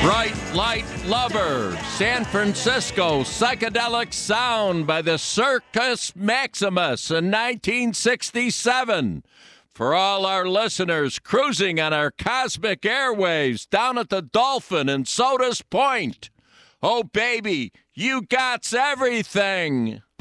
Bright Light Lover, San Francisco psychedelic sound by the Circus Maximus in 1967. For all our listeners cruising on our cosmic airwaves down at the Dolphin in Sodas Point. Oh, baby, you gots everything.